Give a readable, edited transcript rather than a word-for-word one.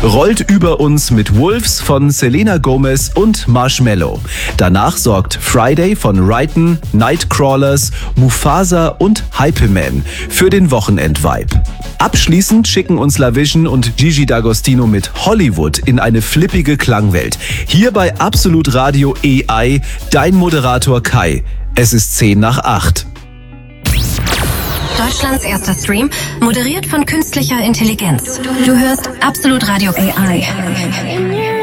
rollt über uns mit Wolves von Selena Gomez und Marshmello. Danach sorgt Friday von Ryton, Nightcrawlers, Mufasa und Hypeman für den Wochenend-Vibe. Abschließend schicken uns LaVision und Gigi D'Agostino mit Hollywood in eine flippige Klangwelt. Hier bei Absolut Radio AI, dein Moderator Kai. Es ist 7:50. Deutschlands erster Stream, moderiert von künstlicher Intelligenz. Du hörst Absolut Radio AI.